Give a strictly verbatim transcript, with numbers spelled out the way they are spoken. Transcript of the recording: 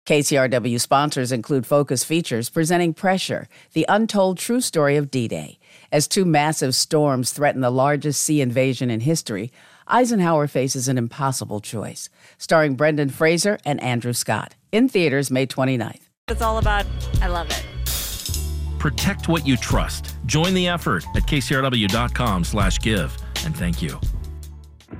K C R W sponsors include Focus Features presenting Pressure, the untold true story of D-Day. As two massive storms threaten the largest sea invasion in history, Eisenhower faces an impossible choice. Starring Brendan Fraser and Andrew Scott. In theaters May twenty-ninth. It's all about, I love it. Protect what you trust. Join the effort at kcrw.com slash give. And thank you.